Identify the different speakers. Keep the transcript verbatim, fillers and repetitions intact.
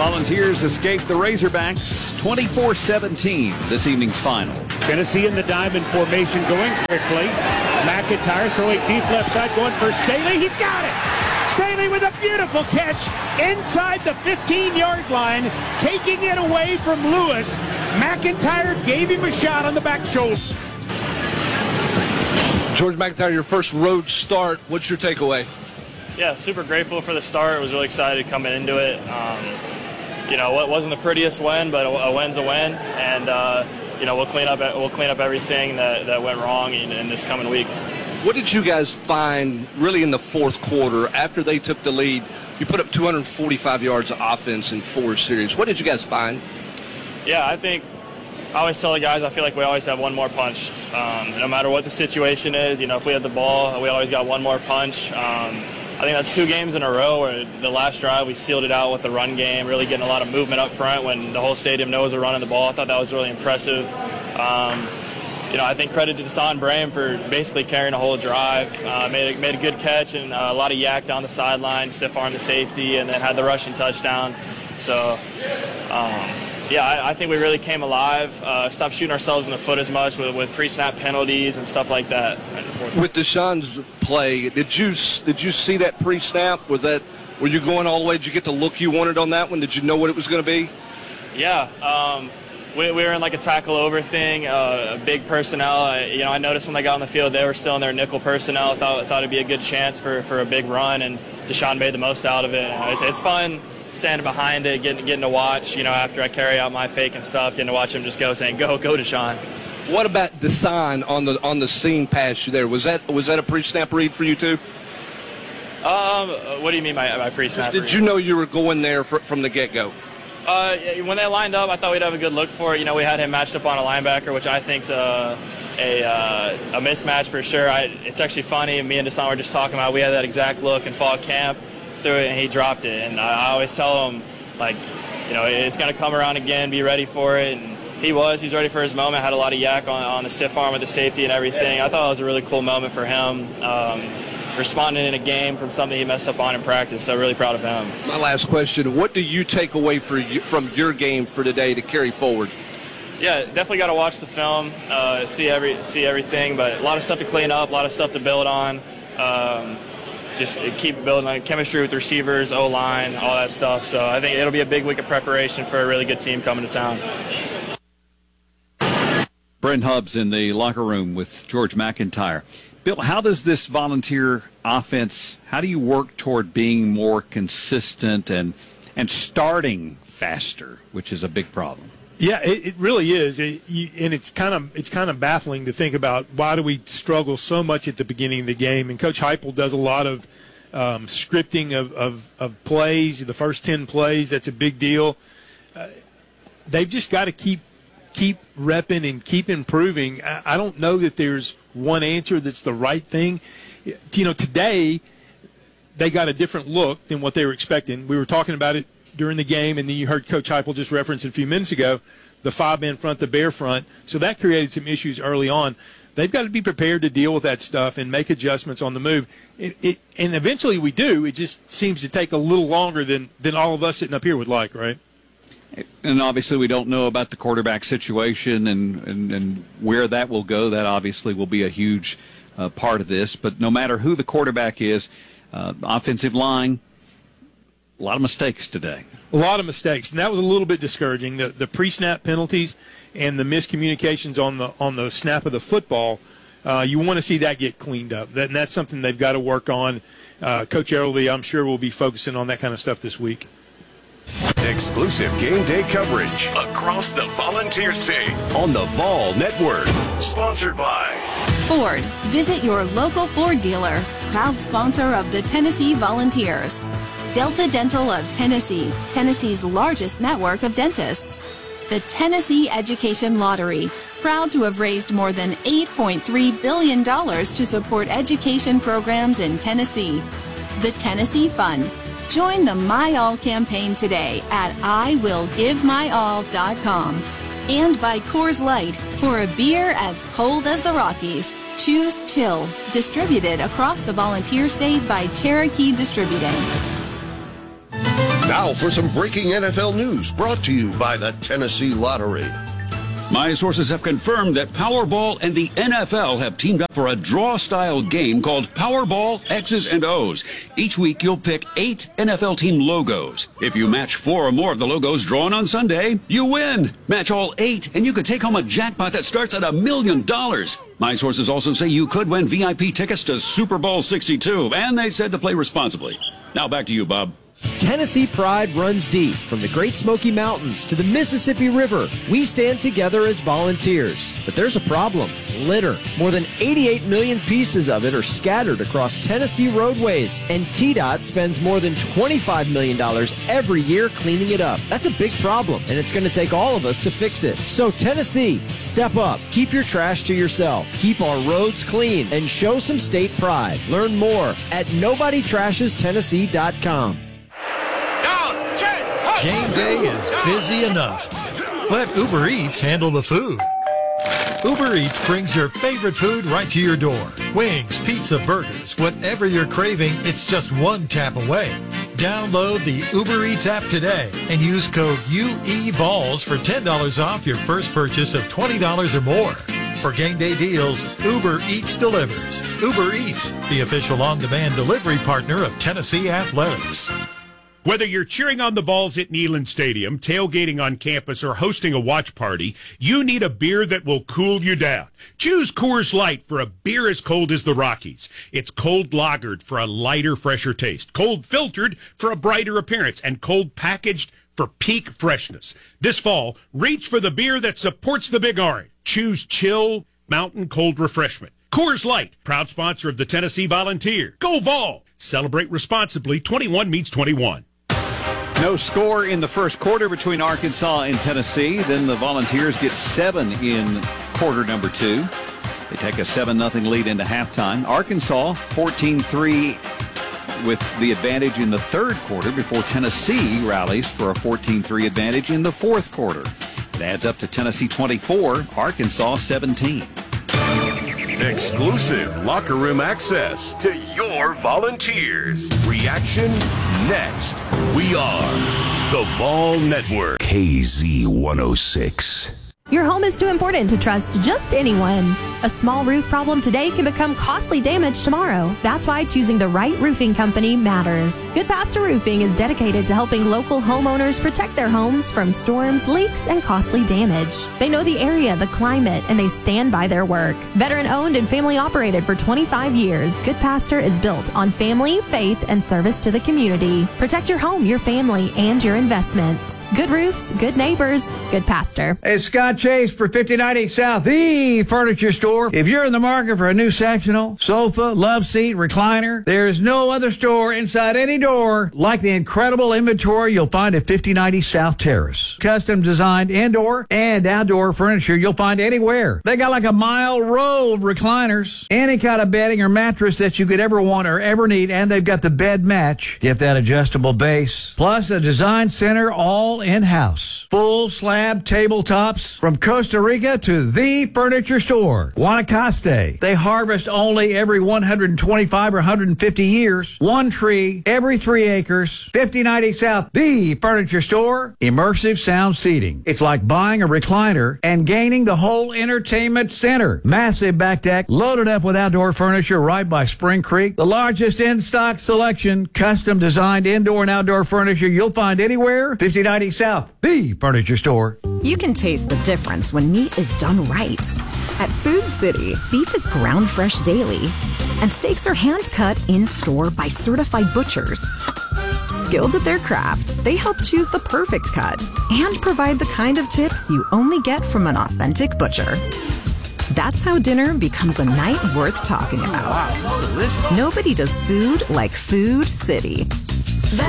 Speaker 1: Volunteers escape the Razorbacks twenty-four seventeen, this evening's final.
Speaker 2: Tennessee in the diamond formation going quickly. McIntyre throwing deep left side, going for Staley. He's got it! Staley with a beautiful catch inside the fifteen-yard line, taking it away from Lewis. McIntyre gave him a shot on the back shoulder.
Speaker 3: George McIntyre, your first road start. What's your takeaway?
Speaker 4: Yeah, super grateful for the start. I was really excited coming into it. Um, you know, it wasn't the prettiest win, but a win's a win, and uh, you know, we'll clean up we'll clean up everything that, that went wrong in, in this coming week.
Speaker 3: What did you guys find really in the fourth quarter after they took the lead? You put up two hundred forty-five yards of offense in four series. What did you guys find?
Speaker 4: Yeah, I think I always tell the guys I feel like we always have one more punch. Um, no matter what the situation is, you know, if we had the ball, we always got one more punch. Um, I think that's two games in a row where the last drive we sealed it out with the run game, really getting a lot of movement up front when the whole stadium knows we're running the ball. I thought that was really impressive. Um, you know, I think credit to Deshaun Brame for basically carrying a whole drive. Uh, made, a, made a good catch and uh, a lot of yak down the sideline, stiff arm the safety, and then had the rushing touchdown. So, um, yeah, I, I think we really came alive, uh, stopped shooting ourselves in the foot as much with, with pre-snap penalties and stuff like that.
Speaker 3: With Deshaun's play, did you did you see that pre-snap? Was that were you going all the way? Did you get the look you wanted on that one? Did you know what it was going to be?
Speaker 4: Yeah, um, we, we were in like a tackle over thing, uh, big personnel. I, you know, I noticed when they got on the field they were still in their nickel personnel. I thought thought it'd be a good chance for, for a big run, and Deshaun made the most out of it. It's, it's fun standing behind it, getting getting to watch, you know, after I carry out my fake and stuff, getting to watch him just go saying, go, go, Deshaun.
Speaker 3: What about the sign on the on the seam pass you there? Was that was that a pre-snap read for you too?
Speaker 4: Um, what do you mean by, by pre-snap
Speaker 3: Did
Speaker 4: read?
Speaker 3: you know you were going there for, from the get-go?
Speaker 4: Uh, when they lined up, I thought we'd have a good look for it. You know, we had him matched up on a linebacker, which I think's a a, uh, a mismatch for sure. I, it's actually funny. Me and Deshaun were just talking about. We had that exact look in fall camp. Threw it and he dropped it, and I, I always tell him, like, you know, it's going to come around again, be ready for it, and he was, he's ready for his moment, had a lot of yak on, on the stiff arm with the safety and everything. I thought it was a really cool moment for him, um, responding in a game from something he messed up on in practice, so really proud of him.
Speaker 3: My last question, what do you take away for you, from your game for today to carry forward?
Speaker 4: Yeah, definitely got to watch the film, uh, see every see everything, but a lot of stuff to clean up, a lot of stuff to build on. Um, Just keep building like chemistry with receivers, O-line, all that stuff. So I think it'll be a big week of preparation for a really good team coming to town.
Speaker 1: Brent Hubbs in the locker room with George McIntyre. Bill, how does this Volunteer offense, how do you work toward being more consistent and and starting faster, which is a big problem?
Speaker 5: Yeah, it, it really is, it, you, and it's kind of it's kind of baffling to think about why do we struggle so much at the beginning of the game. And Coach Heupel does a lot of um, scripting of, of, of plays, the first ten plays. That's a big deal. Uh, they've just got to keep keep repping and keep improving. I, I don't know that there's one answer that's the right thing. You know, today they got a different look than what they were expecting. We were talking about it during the game, and then you heard Coach Heupel just reference it a few minutes ago, the five-man front, the bear front. So that created some issues early on. They've got to be prepared to deal with that stuff and make adjustments on the move. It, it, and eventually we do. It just seems to take a little longer than, than all of us sitting up here would like, right?
Speaker 1: And obviously we don't know about the quarterback situation and, and, and where that will go. That obviously will be a huge uh, part of this. But no matter who the quarterback is, uh, offensive line, a lot of mistakes today.
Speaker 5: A lot of mistakes, and that was a little bit discouraging. The the pre-snap penalties and the miscommunications on the on the snap of the football. Uh, you want to see that get cleaned up, that, and that's something they've got to work on. Uh, Coach Erleby, I'm sure, will be focusing on that kind of stuff this week.
Speaker 6: Exclusive game day coverage across the Volunteer State on the Vol Network. Sponsored by
Speaker 7: Ford. Visit your local Ford dealer. Proud sponsor of the Tennessee Volunteers. Delta Dental of Tennessee, Tennessee's largest network of dentists. The Tennessee Education Lottery, proud to have raised more than eight point three billion dollars to support education programs in Tennessee. The Tennessee Fund. Join the My All campaign today at I will give my all dot com. And by Coors Light, for a beer as cold as the Rockies. Choose Chill, distributed across the Volunteer State by Cherokee Distributing.
Speaker 8: Now for some breaking N F L news brought to you by the Tennessee Lottery.
Speaker 9: My sources have confirmed that Powerball and the N F L have teamed up for a draw-style game called Powerball X's and O's. Each week, you'll pick eight N F L team logos. If you match four or more of the logos drawn on Sunday, you win. Match all eight, and you could take home a jackpot that starts at a million dollars. My sources also say you could win V I P tickets to Super Bowl sixty-two, and they said to play responsibly. Now back to you, Bob.
Speaker 10: Tennessee pride runs deep. From the Great Smoky Mountains to the Mississippi River, we stand together as volunteers. But there's a problem: litter. More than eighty-eight million pieces of it are scattered across Tennessee roadways, and T DOT spends more than twenty-five million dollars every year cleaning it up. That's a big problem, and it's going to take all of us to fix it. So Tennessee, step up. Keep your trash to yourself. Keep our roads clean, and show some state pride. Learn more at nobody trashes tennessee dot com.
Speaker 11: Game day is busy enough. Let Uber Eats handle the food. Uber Eats brings your favorite food right to your door. Wings, pizza, burgers, whatever you're craving, it's just one tap away. Download the Uber Eats app today and use code U E V O L S for ten dollars off your first purchase of twenty dollars or more. For game day deals, Uber Eats delivers. Uber Eats, the official on-demand delivery partner of Tennessee Athletics.
Speaker 2: Whether you're cheering on the Vols at Neyland Stadium, tailgating on campus, or hosting a watch party, you need a beer that will cool you down. Choose Coors Light for a beer as cold as the Rockies. It's cold lagered for a lighter, fresher taste, cold filtered for a brighter appearance, and cold packaged for peak freshness. This fall, reach for the beer that supports the Big Orange. Choose chill, mountain cold refreshment. Coors Light, proud sponsor of the Tennessee Volunteers. Go Vol! Celebrate responsibly. twenty-one meets twenty-one.
Speaker 1: No score in the first quarter between Arkansas and Tennessee. Then the Volunteers get seven in quarter number two. They take a seven nothing lead into halftime. Arkansas fourteen three with the advantage in the third quarter before Tennessee rallies for a fourteen three advantage in the fourth quarter. It adds up to Tennessee twenty-four, Arkansas seventeen.
Speaker 6: Exclusive locker room access to your Volunteers. Reaction next. We are the Vol Network.
Speaker 12: K Z one oh six.
Speaker 13: Your home is too important to trust just anyone. A small roof problem today can become costly damage tomorrow. That's why choosing the right roofing company matters. Good Pastor Roofing is dedicated to helping local homeowners protect their homes from storms, leaks, and costly damage. They know the area, the climate, and they stand by their work. Veteran owned and family operated for twenty-five years, Good Pastor is built on family, faith, and service to the community. Protect your home, your family, and your investments. Good roofs, good neighbors, Good Pastor.
Speaker 14: Hey, Scott Chase for fifty ninety South, the furniture store. If you're in the market for a new sectional, sofa, love seat, recliner, there's no other store inside any door like the incredible inventory you'll find at fifty ninety South Terrace. Custom designed indoor and outdoor furniture you'll find anywhere. They got like a mile row of recliners, any kind of bedding or mattress that you could ever want or ever need, and they've got the bed match. Get that adjustable base, plus a design center all in-house. Full slab tabletops from Costa Rica to the furniture store. Guanacaste. They harvest only every one hundred twenty-five or one hundred fifty years. One tree every three acres. fifty ninety South, the furniture store. Immersive sound seating. It's like buying a recliner and gaining the whole entertainment center. Massive back deck, loaded up with outdoor furniture right by Spring Creek. The largest in-stock selection, custom designed indoor and outdoor furniture you'll find anywhere. fifty ninety South, the furniture store.
Speaker 15: You can taste the difference when meat is done right. At Food City, beef is ground fresh daily, and steaks are hand-cut in-store by certified butchers. Skilled at their craft, they help choose the perfect cut and provide the kind of tips you only get from an authentic butcher. That's how dinner becomes a night worth talking about. Nobody does food like Food City.